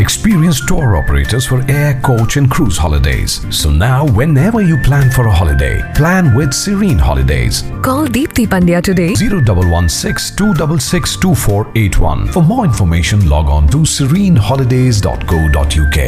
experienced tour operators for air, coach and cruise holidays. So now whenever you plan for a holiday, plan with Serene Holidays. Call Deepthi Pandya today. 0116 266 2481. For more information, log on to sereneholidays.co.uk.